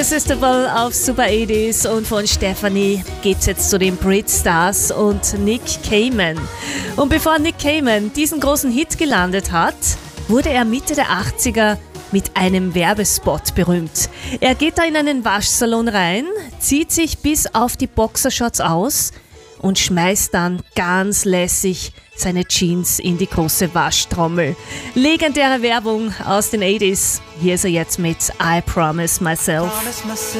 Irresistible auf Super 80s und von Stephanie geht's jetzt zu den Brit-Stars und Nick Cayman. Und bevor Nick Cayman diesen großen Hit gelandet hat, wurde er Mitte der 80er mit einem Werbespot berühmt. Er geht da in einen Waschsalon rein, zieht sich bis auf die Boxershorts aus und schmeißt dann ganz lässig seine Jeans in die große Waschtrommel. Legendäre Werbung aus den 80s. Hier ist er jetzt mit I Promise Myself.